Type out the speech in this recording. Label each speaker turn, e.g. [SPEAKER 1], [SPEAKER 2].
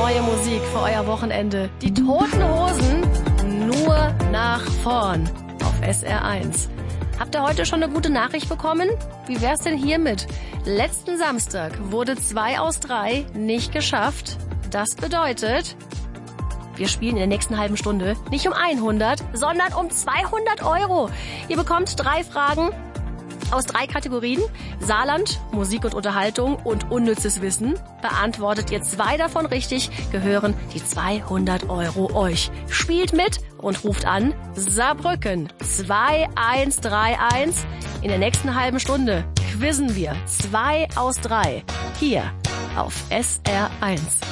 [SPEAKER 1] neue Musik für euer Wochenende. Die Toten Hosen, nur nach vorn auf SR1. Habt ihr heute schon eine gute Nachricht bekommen? Wie wär's denn hiermit? Letzten Samstag wurde 2 aus 3 nicht geschafft. Das bedeutet, wir spielen in der nächsten halben Stunde nicht um 100, sondern um 200 Euro. Ihr bekommt 3 Fragen aus 3 Kategorien. Saarland, Musik und Unterhaltung und unnützes Wissen. Beantwortet ihr 2 davon richtig, gehören die 200 Euro euch. Spielt mit und ruft an Saarbrücken 2131. In der nächsten halben Stunde quizzen wir 2 aus 3 hier auf SR1.